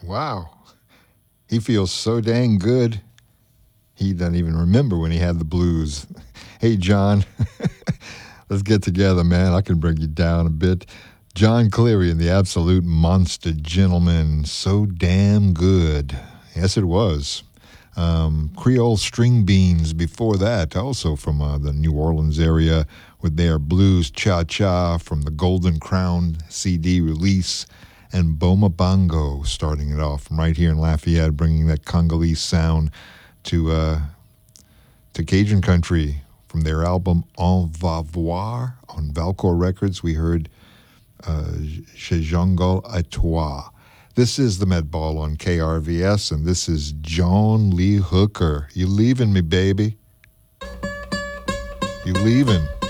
Wow. He feels so dang good. He doesn't even remember when he had the blues. Hey, John, let's get together, man. I can bring you down a bit. John Cleary and the Absolute Monster Gentleman. So damn good. Yes, it was. Creole String Beans before that, also from the New Orleans area with their Blues Cha-Cha from the Golden Crown CD release, and Boma Bongo starting it off from right here in Lafayette, bringing that Congolese sound to Cajun country. From their album En Va Voir on Valcourt Records, we heard Je Jongle à Toi. This is the Met Ball on KRVS, and this is John Lee Hooker. You leaving me, baby? You leaving?